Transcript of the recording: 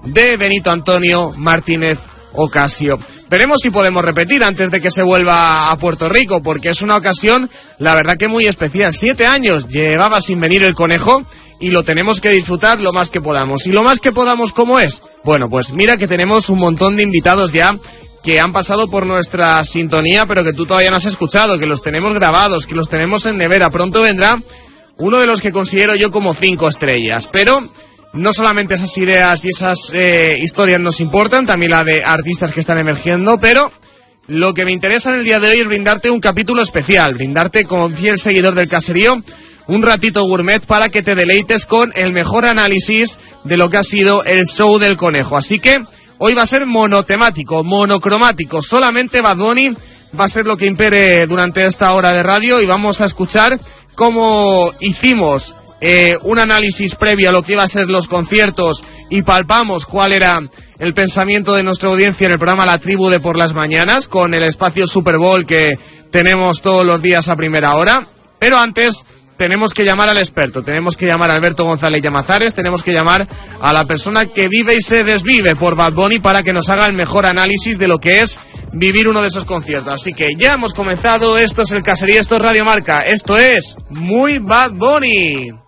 de Benito Antonio Martínez Ocasio. Veremos si podemos repetir antes de que se vuelva a Puerto Rico, porque es una ocasión, la verdad que muy especial. 7 años llevaba sin venir el conejo y lo tenemos que disfrutar lo más que podamos. ¿Y lo más que podamos cómo es? Bueno, pues mira que tenemos un montón de invitados ya que han pasado por nuestra sintonía, pero que tú todavía no has escuchado, que los tenemos grabados, que los tenemos en nevera. Pronto vendrá uno de los que considero yo como 5 estrellas, pero no solamente esas ideas y esas historias nos importan, también la de artistas que están emergiendo, pero lo que me interesa en el día de hoy es brindarte un capítulo especial, brindarte como fiel seguidor del caserío un ratito gourmet para que te deleites con el mejor análisis de lo que ha sido el show del conejo. Así que hoy va a ser monotemático, monocromático, solamente Bad Bunny va a ser lo que impere durante esta hora de radio y vamos a escuchar cómo hicimos un análisis previo a lo que iba a ser los conciertos y palpamos cuál era el pensamiento de nuestra audiencia en el programa La Tribu de por las mañanas con el espacio Super Bowl que tenemos todos los días a primera hora. Pero antes tenemos que llamar al experto, tenemos que llamar a Alberto González Llamazares, tenemos que llamar a la persona que vive y se desvive por Bad Bunny para que nos haga el mejor análisis de lo que es vivir uno de esos conciertos. Así que ya hemos comenzado, esto es el Caserío, esto es Radio Marca, esto es Muy Bad Bunny.